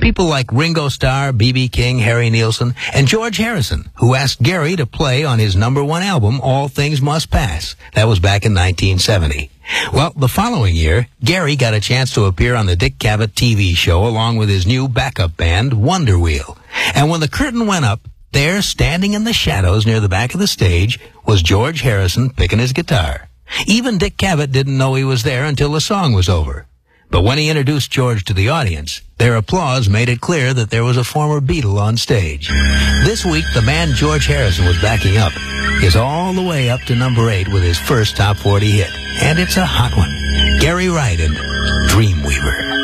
People like Ringo Starr, B.B. King, Harry Nilsson, and George Harrison, who asked Gary to play on his #1 album, All Things Must Pass. That was back in 1970. Well, the following year, Gary got a chance to appear on the Dick Cavett TV show along with his new backup band, Wonder Wheel. And when the curtain went up, there, standing in the shadows near the back of the stage, was George Harrison picking his guitar. Even Dick Cavett didn't know he was there until the song was over. But when he introduced George to the audience, their applause made it clear that there was a former Beatle on stage. This week, the band George Harrison was backing up is all the way up to #8 with his first top 40 hit. And it's a hot one. Gary Wright and Dreamweaver.